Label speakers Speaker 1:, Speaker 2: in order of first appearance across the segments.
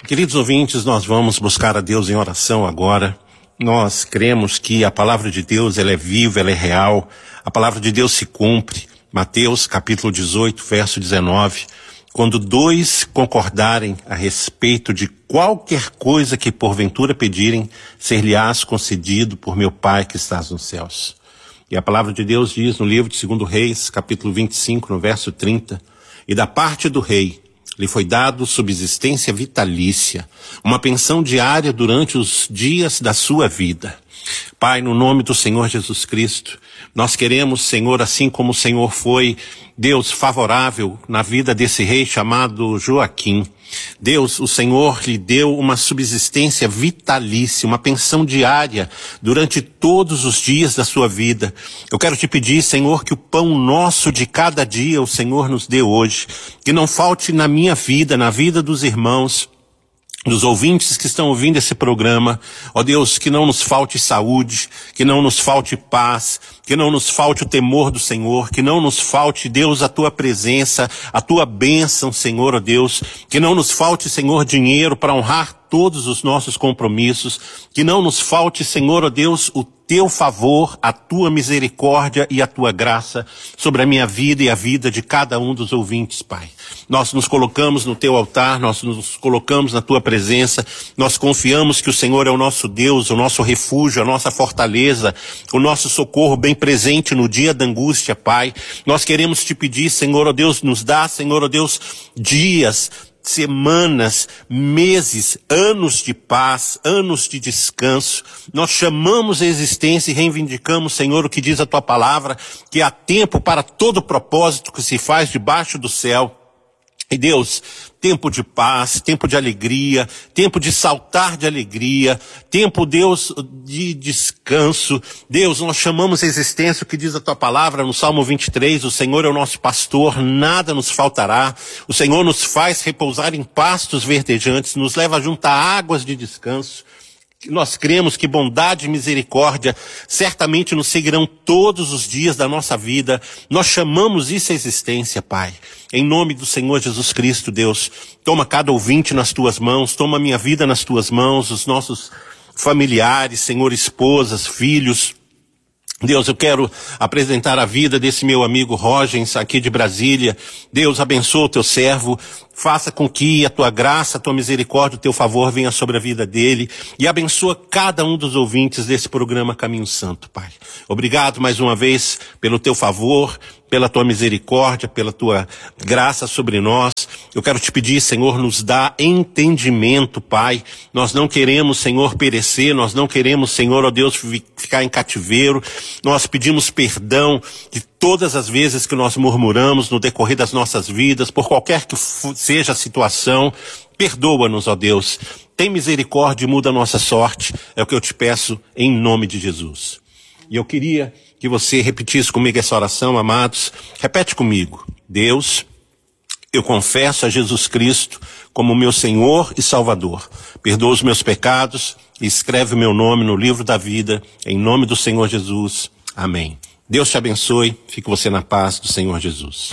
Speaker 1: Queridos ouvintes, nós vamos buscar a Deus em oração agora. Nós cremos que a palavra de Deus, ela é viva, ela é real. A palavra de Deus se cumpre. Mateus capítulo 18, verso 19. Quando dois concordarem a respeito de qualquer coisa que porventura pedirem, ser-lhe-ás concedido por meu Pai que estás nos céus. E a palavra de Deus diz no livro de 2 Reis, capítulo 25, no verso 30, e da parte do rei lhe foi dado subsistência vitalícia, uma pensão diária durante os dias da sua vida. Pai, no nome do Senhor Jesus Cristo, nós queremos, Senhor, assim como o Senhor foi, Deus, favorável na vida desse rei chamado Joaquim. Deus, o Senhor lhe deu uma subsistência vitalícia, uma pensão diária durante todos os dias da sua vida. Eu quero te pedir, Senhor, que o pão nosso de cada dia o Senhor nos dê hoje, que não falte na minha vida, na vida dos irmãos, dos ouvintes que estão ouvindo esse programa. Ó Deus, que não nos falte saúde, que não nos falte paz, que não nos falte o temor do Senhor, que não nos falte, Deus, a tua presença, a tua bênção, Senhor, ó Deus, que não nos falte, Senhor, dinheiro para honrar todos os nossos compromissos, que não nos falte, Senhor, ó Deus, o teu favor, a tua misericórdia e a tua graça sobre a minha vida e a vida de cada um dos ouvintes, Pai. Nós nos colocamos no teu altar, nós nos colocamos na tua presença, nós confiamos que o Senhor é o nosso Deus, o nosso refúgio, a nossa fortaleza, o nosso socorro bem presente no dia da angústia, Pai. Nós queremos te pedir, Senhor, ó Deus, nos dá, Senhor, ó Deus, dias, semanas, meses, anos de paz, anos de descanso. Nós chamamos a existência e reivindicamos, Senhor, o que diz a tua palavra, que há tempo para todo propósito que se faz debaixo do céu. E Deus, tempo de paz, tempo de alegria, tempo de saltar de alegria, tempo, Deus, de descanso. Deus, nós chamamos a existência, o que diz a tua palavra no Salmo 23, o Senhor é o nosso pastor, nada nos faltará. O Senhor nos faz repousar em pastos verdejantes, nos leva junto a águas de descanso. Nós cremos que bondade e misericórdia certamente nos seguirão todos os dias da nossa vida. Nós chamamos isso à existência, Pai. Em nome do Senhor Jesus Cristo, Deus, toma cada ouvinte nas tuas mãos, toma a minha vida nas tuas mãos, os nossos familiares, Senhor, esposas, filhos. Deus, eu quero apresentar a vida desse meu amigo Rogens, aqui de Brasília. Deus, abençoa o teu servo, faça com que a tua graça, a tua misericórdia, o teu favor venha sobre a vida dele e abençoa cada um dos ouvintes desse programa Caminho Santo, Pai. Obrigado mais uma vez pelo teu favor, pela tua misericórdia, pela tua graça sobre nós. Eu quero te pedir, Senhor, nos dá entendimento, Pai. Nós não queremos, Senhor, perecer, nós não queremos, Senhor, ó Deus, ficar em cativeiro. Nós pedimos perdão de todas as vezes que nós murmuramos no decorrer das nossas vidas, por qualquer que seja a situação. Perdoa-nos, ó Deus. Tem misericórdia e muda a nossa sorte. É o que eu te peço em nome de Jesus. E eu queria que você repetisse comigo essa oração, amados. Repete comigo. Deus, eu confesso a Jesus Cristo como meu Senhor e Salvador. Perdoa os meus pecados e escreve o meu nome no livro da vida, em nome do Senhor Jesus. Amém. Deus te abençoe. Fique você na paz do Senhor Jesus.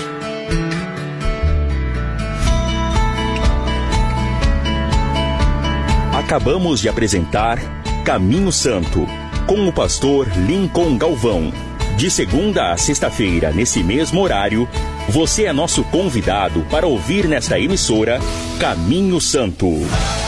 Speaker 2: Acabamos de apresentar Caminho Santo, com o pastor Lincoln Galvão. De segunda a sexta-feira, nesse mesmo horário, você é nosso convidado para ouvir nesta emissora Caminho Santo.